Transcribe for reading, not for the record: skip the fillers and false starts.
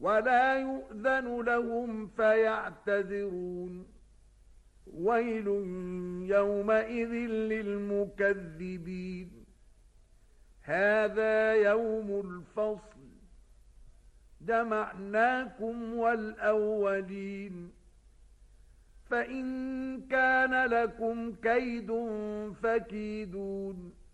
ولا يؤذن لهم فيعتذرون ويل يومئذ للمكذبين هذا يوم الفصل جمعناكم والأولين فإن كان لكم كيد فكيدون